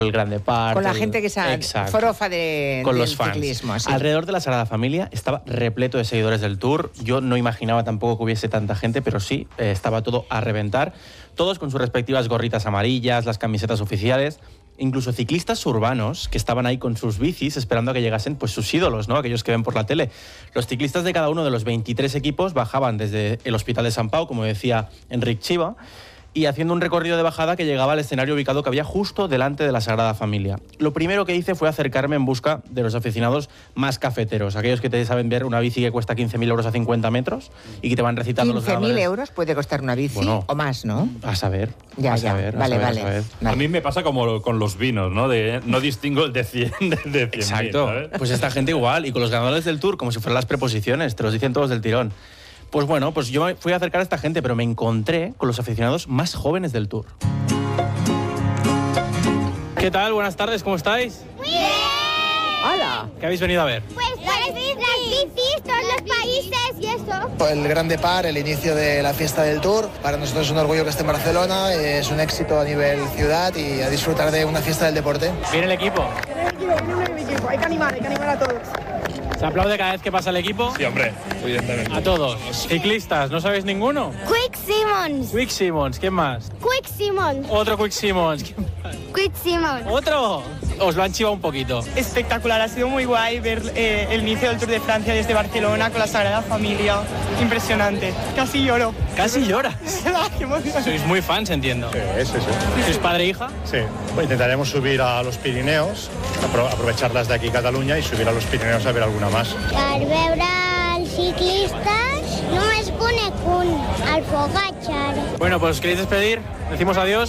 el Grand Depart. Con la gente que se forofa del los fans. ciclismo. Sí. Alrededor de la Sagrada Familia estaba repleto de seguidores del Tour. Yo no imaginaba tampoco que hubiese tanta gente, pero sí, estaba todo a reventar. Todos con sus respectivas gorritas amarillas, las camisetas oficiales. Incluso ciclistas urbanos que estaban ahí con sus bicis esperando a que llegasen pues sus ídolos, ¿no? Aquellos que ven por la tele. Los ciclistas de cada uno de los 23 equipos bajaban desde el Hospital de Sant Pau, como decía Enric Chiva, y haciendo un recorrido de bajada que llegaba al escenario ubicado que había justo delante de la Sagrada Familia. Lo primero que hice fue acercarme en busca de los aficionados más cafeteros, aquellos que te saben ver una bici que cuesta 15.000 euros a 50 metros y que te van recitando los ganadores. 15.000 euros puede costar una bici, bueno, o más, ¿no? A saber. Ya. Vale. A mí me pasa como con los vinos, ¿no? No distingo el de 100 de 100.000. Exacto. ¿Sabes? Pues esta gente igual, y con los ganadores del Tour, como si fueran las preposiciones, te los dicen todos del tirón. Pues bueno, pues yo me fui a acercar a esta gente, pero me encontré con los aficionados más jóvenes del Tour. ¿Qué tal? Buenas tardes, ¿cómo estáis? ¡Muy bien! ¡Hola! ¿Qué habéis venido a ver? Pues las bicis, todos los países y eso. El Grand Depart, el inicio de la fiesta del Tour. Para nosotros es un orgullo que esté en Barcelona, es un éxito a nivel ciudad y a disfrutar de una fiesta del deporte. ¿Viene el equipo? Viene el equipo, hay que animar a todos. ¿Se aplaude cada vez que pasa el equipo? Sí, hombre, evidentemente. A todos. Ciclistas, ¿no sabéis ninguno? Quick Simmons. Quick Simmons, ¿quién más? Quick Simmons. Otro Quick Simmons. ¿Quién más? Quick Simmons. ¿Otro? Os lo han chivado un poquito. Espectacular, ha sido muy guay ver el inicio del Tour de Francia desde Barcelona con la Sagrada Familia. Impresionante. Casi lloro. ¿Casi lloras? Qué emoción. Sois muy fans, entiendo. Sí. ¿Sois padre e hija? Sí. Pues intentaremos subir a los Pirineos, aprovecharlas de aquí Cataluña y subir a los Pirineos a ver alguna más. Per veure els ciclistes només conec un, el Pogačar. Bueno, pues ¿queréis despedir? ¿Decimos adiós?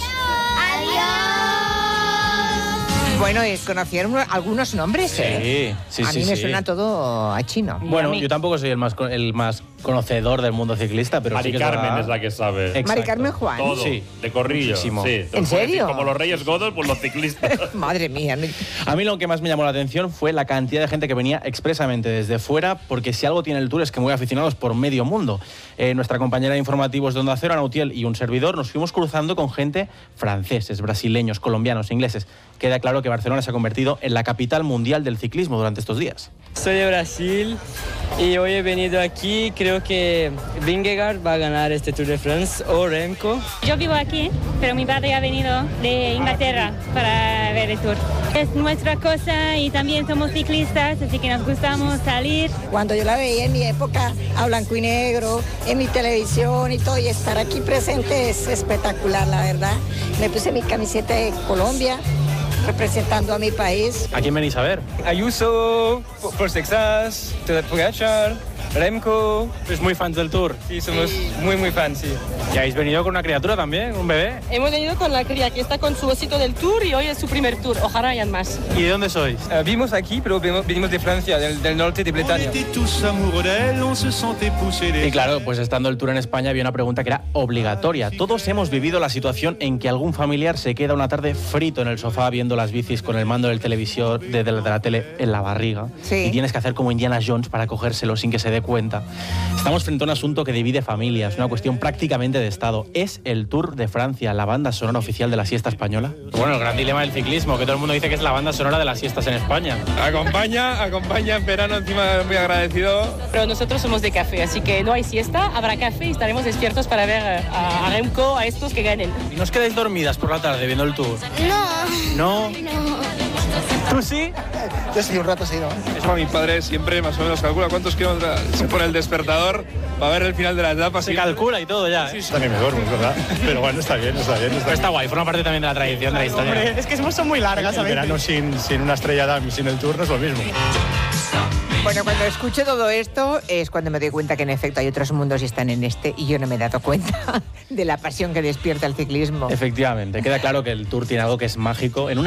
Bueno, conocieron algunos nombres, ¿eh? Sí. A mí me suena todo a chino. Bueno, yo tampoco soy el más conocedor del mundo ciclista, pero Mari sí que Carmen es la que sabe. Exacto. Mari Carmen Juan. Todo, Sí. de corrillo. Muchísimo. Sí. ¿En serio? Como los Reyes Godos, pues los ciclistas. Madre mía. A mí lo que más me llamó la atención fue la cantidad de gente que venía expresamente desde fuera, porque si algo tiene el Tour es que muy aficionados por medio mundo. Nuestra compañera de informativos de Onda Cero, Ana Utiel, y un servidor nos fuimos cruzando con gente franceses, brasileños, colombianos, ingleses. Queda claro que Barcelona se ha convertido en la capital mundial del ciclismo durante estos días. Soy de Brasil y hoy he venido aquí. Creo que Vingegaard va a ganar este Tour de France o Remco. Yo vivo aquí, pero mi padre ha venido de Inglaterra para ver el Tour. Es nuestra cosa y también somos ciclistas, así que nos gustamos salir. Cuando yo la veía en mi época a blanco y negro, en mi televisión y todo, y estar aquí presente es espectacular, la verdad. Me puse mi camiseta de Colombia, representando a mi país. ¿A quién venís a ver? Ayuso, por Texas, Pogačar, Remco. ¿Sois muy fans del Tour? Sí, somos muy fans, sí. ¿Y habéis venido con una criatura también, un bebé? Hemos venido con la cría que está con su osito del Tour y hoy es su primer Tour. Ojalá hayan más. ¿Y de dónde sois? Vimos aquí, pero venimos de Francia, del norte de Bretaña. Y claro, pues estando el Tour en España había una pregunta que era obligatoria. Todos hemos vivido la situación en que algún familiar se queda una tarde frito en el sofá viendo las bicis con el mando del televisor, de la tele en la barriga. Sí. Y tienes que hacer como Indiana Jones para cogérselo sin que se dé cuenta. Estamos frente a un asunto que divide familias, una cuestión prácticamente de Estado. ¿Es el Tour de Francia la banda sonora oficial de la siesta española? Bueno, el gran dilema del ciclismo, que todo el mundo dice que es la banda sonora de las siestas en España. Acompaña en verano, encima muy agradecido. Pero nosotros somos de café, así que no hay siesta, habrá café y estaremos despiertos para ver a Remco, a estos que ganen. ¿Y no os quedáis dormidas por la tarde viendo el Tour? No. ¿No? ¿Tú sí? Yo sí, un rato sí, ¿no? Es para mi padre, siempre más o menos calcula cuántos kilómetros se pone el despertador para ver el final de la etapa. Se calcula y todo ya. También me duermo, es verdad. Pero bueno, está bien. Está guay, forma parte también de la tradición de la historia. Hombre, es que son muy largas, El ¿sabes? verano sin una estrella Damm y sin el Tour no es lo mismo. Bueno, cuando escucho todo esto es cuando me doy cuenta que en efecto hay otros mundos y están en este y yo no me he dado cuenta de la pasión que despierta el ciclismo. Efectivamente, queda claro que el Tour tiene algo que es mágico. En